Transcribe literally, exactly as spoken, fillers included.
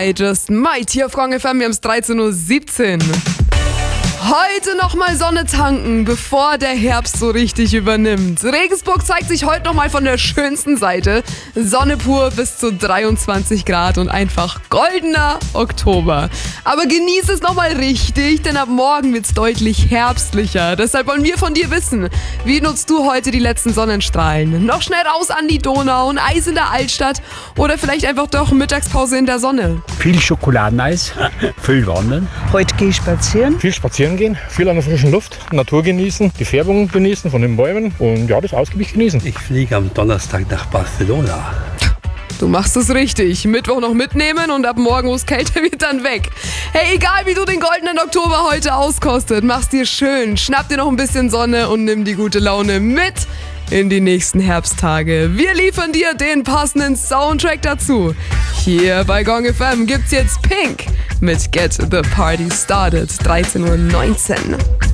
bei Just Might hier auf Gong F M. Wir haben es dreizehn Uhr siebzehn. Heute nochmal Sonne tanken, bevor der Herbst so richtig übernimmt. Regensburg zeigt sich heute nochmal von der schönsten Seite. Sonne pur bis zu dreiundzwanzig Grad und einfach goldener Oktober. Aber genieß es nochmal richtig, denn ab morgen wird's deutlich herbstlicher. Deshalb wollen wir von dir wissen, wie nutzt du heute die letzten Sonnenstrahlen? Noch schnell raus an die Donau, ein Eis in der Altstadt oder vielleicht einfach doch Mittagspause in der Sonne? Viel Schokoladeneis, viel Wandern. Heute gehe ich spazieren. Viel spazieren gehen, viel an der frischen Luft, Natur genießen, die Färbung genießen von den Bäumen und ja, das ausgiebig genießen. Ich fliege am Donnerstag nach Barcelona. Du machst es richtig. Mittwoch noch mitnehmen und ab morgen, wo es kälter wird, dann weg. Hey, egal wie du den goldenen Oktober heute auskostet, mach's dir schön, schnapp dir noch ein bisschen Sonne und nimm die gute Laune mit in die nächsten Herbsttage. Wir liefern dir den passenden Soundtrack dazu. Hier bei Gong F M gibt's jetzt Pink mit Get the Party Started, dreizehn Uhr neunzehn.